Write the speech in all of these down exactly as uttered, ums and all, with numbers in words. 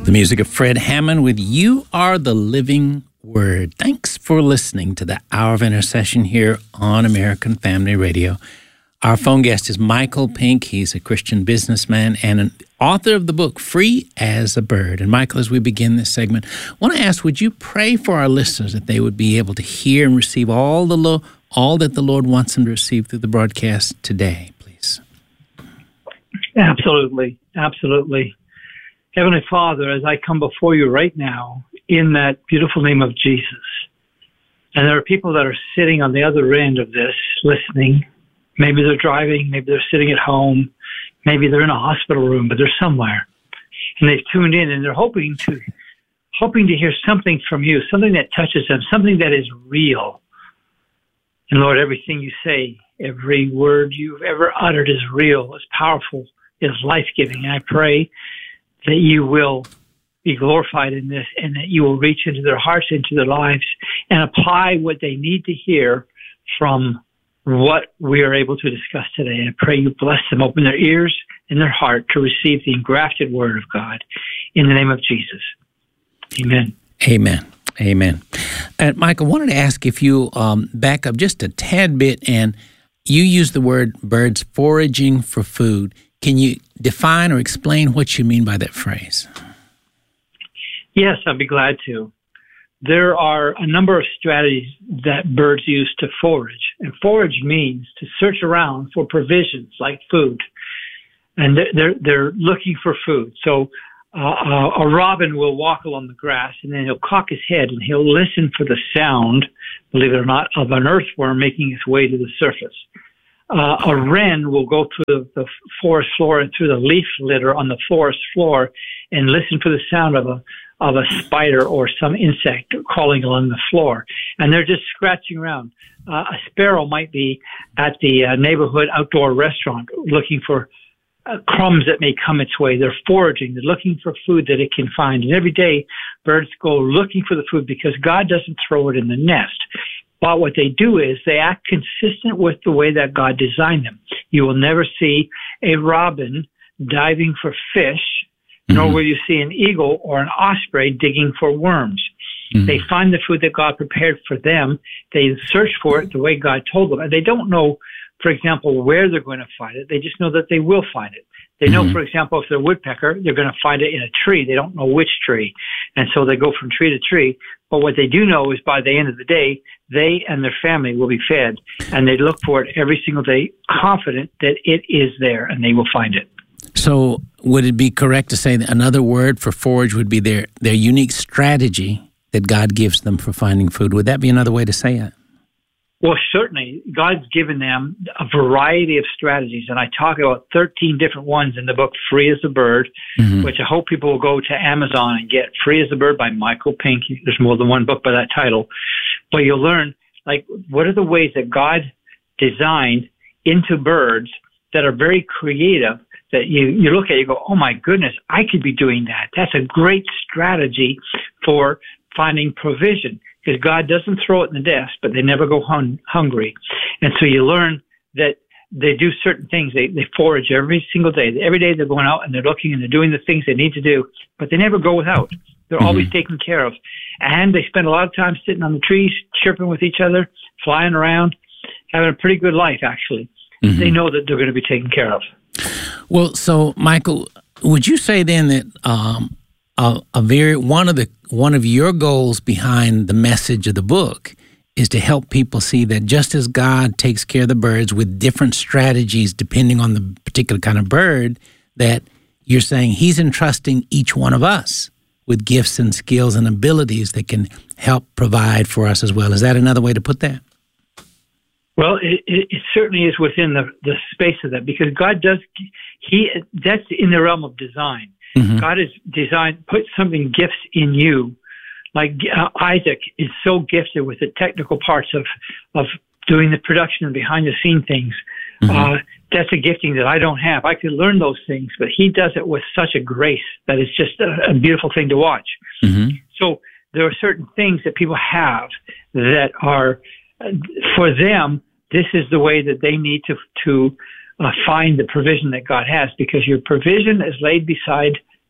The music of Fred Hammond with You Are the Living Word. Thanks for listening to the Hour of Intercession here on American Family Radio. Our phone guest is Michael Pink. He's a Christian businessman and an author of the book Free as a Bird. And Michael, as we begin this segment, I want to ask, would you pray for our listeners that they would be able to hear and receive all the lo- all that the Lord wants them to receive through the broadcast today, please? Absolutely. Absolutely. Heavenly Father, as I come before you right now in that beautiful name of Jesus, and there are people that are sitting on the other end of this listening. Maybe they're driving, maybe they're sitting at home, maybe they're in a hospital room, but they're somewhere. And they've tuned in and they're hoping to hoping to hear something from you, something that touches them, something that is real. And Lord, everything you say, every word you've ever uttered is real, is powerful, is life-giving. And I pray that you will be glorified in this and that you will reach into their hearts, into their lives, and apply what they need to hear from what we are able to discuss today. I pray you bless them, open their ears and their heart to receive the engrafted word of God in the name of Jesus. Amen. Amen. Amen. And Michael, I wanted to ask if you um, back up just a tad bit, and you use the word birds foraging for food. Can you define or explain what you mean by that phrase? Yes, I'd be glad to. There are a number of strategies that birds use to forage. And forage means to search around for provisions like food. And they're, they're, they're looking for food. So uh, a robin will walk along the grass, and then he'll cock his head and he'll listen for the sound, believe it or not, of an earthworm making its way to the surface. Uh, a wren will go through the, the forest floor and through the leaf litter on the forest floor and listen for the sound of a of a spider or some insect crawling along the floor. And they're just scratching around. Uh, a sparrow might be at the uh, neighborhood outdoor restaurant looking for uh, crumbs that may come its way. They're foraging. They're looking for food that it can find. And every day, birds go looking for the food because God doesn't throw it in the nest. But what they do is they act consistent with the way that God designed them. You will never see a robin diving for fish, nor will you see an eagle or an osprey digging for worms. Mm-hmm. They find the food that God prepared for them. They search for it the way God told them. And they don't know, for example, where they're going to find it. They just know that they will find it. They know, mm-hmm. for example, if they're a woodpecker, they're going to find it in a tree. They don't know which tree. And so they go from tree to tree. But what they do know is by the end of the day, they and their family will be fed. And they look for it every single day, confident that it is there and they will find it. So would it be correct to say that another word for forage would be their, their unique strategy that God gives them for finding food? Would that be another way to say it? Well, certainly. God's given them a variety of strategies, and I talk about thirteen different ones in the book Free as a Bird, mm-hmm. which I hope people will go to Amazon and get. Free as a Bird by Michael Pink. There's more than one book by that title. But you'll learn, like, what are the ways that God designed into birds that are very creative, that you, you look at it, you go, oh my goodness, I could be doing that. That's a great strategy for finding provision, because God doesn't throw it in the desk, but they never go hun- hungry. And so you learn that they do certain things. They, they forage every single day. Every day they're going out and they're looking and they're doing the things they need to do, but they never go without. They're mm-hmm. always taken care of. And they spend a lot of time sitting on the trees, chirping with each other, flying around, having a pretty good life, actually. Mm-hmm. They know that they're going to be taken care of. Well, so Michael, would you say then that um, a, a very one of the one of your goals behind the message of the book is to help people see that just as God takes care of the birds with different strategies depending on the particular kind of bird, that you're saying He's entrusting each one of us with gifts and skills and abilities that can help provide for us as well. Is that another way to put that? Well, it, it certainly is within the, the space of that, because God does, he, that's in the realm of design. Mm-hmm. God has designed, put something, gifts in you. Like uh, Isaac is so gifted with the technical parts of, of doing the production and behind the scene things. Mm-hmm. Uh, that's a gifting that I don't have. I could learn those things, but he does it with such a grace that it's just a, a beautiful thing to watch. Mm-hmm. So there are certain things that people have that are, uh, for them, this is the way that they need to to uh, find the provision that God has, because your provision is laid beside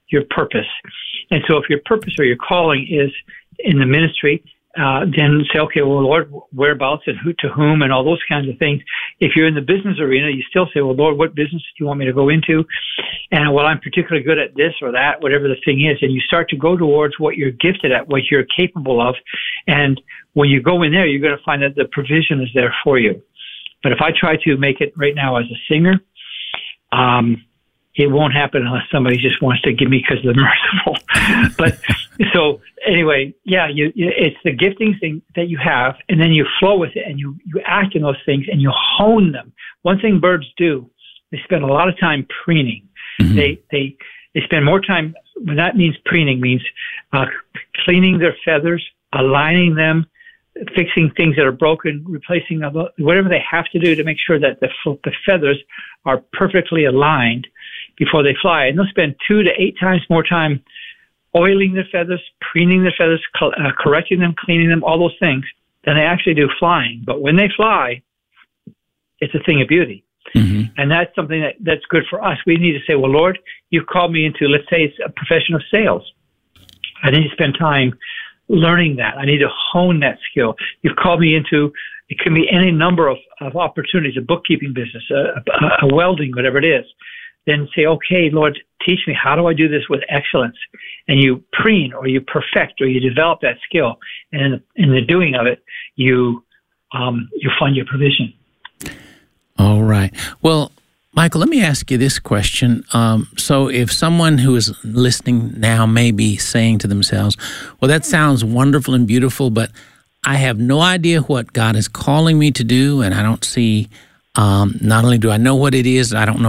your purpose. And so if your purpose or your calling is in the ministry, uh, then say, okay, well, Lord, whereabouts and who to whom and all those kinds of things. If you're in the business arena, you still say, well, Lord, what business do you want me to go into? And, well, I'm particularly good at this or that, whatever the thing is. And you start to go towards what you're gifted at, what you're capable of. And when you go in there, you're going to find that the provision is there for you. But if I try to make it right now as a singer, um, it won't happen unless somebody just wants to give me because they're merciful. But so anyway, yeah, you, you, it's the gifting thing that you have, and then you flow with it, and you, you act in those things, and you hone them. One thing birds do, they spend a lot of time preening. Mm-hmm. They they they spend more time. When that means preening means uh, cleaning their feathers, aligning them, fixing things that are broken, replacing them, whatever they have to do to make sure that the the feathers are perfectly aligned before they fly. And they'll spend two to eight times more time oiling their feathers, preening their feathers, uh, correcting them, cleaning them, all those things, than they actually do flying. But when they fly, it's a thing of beauty. Mm-hmm. And that's something that, that's good for us. We need to say, well, Lord, you've called me into, let's say it's a profession of sales. I need to spend time learning that. I need to hone that skill. You've called me into, it can be any number of, of opportunities, a bookkeeping business, a, a, a welding, whatever it is. Then say, okay, Lord, teach me, how do I do this with excellence? And you preen or you perfect or you develop that skill. And in the, in the doing of it, you um, you find your provision. All right. Well, Michael, let me ask you this question. Um, so if someone who is listening now may be saying to themselves, well, that sounds wonderful and beautiful, but I have no idea what God is calling me to do, and I don't see, um, not only do I know what it is, I don't know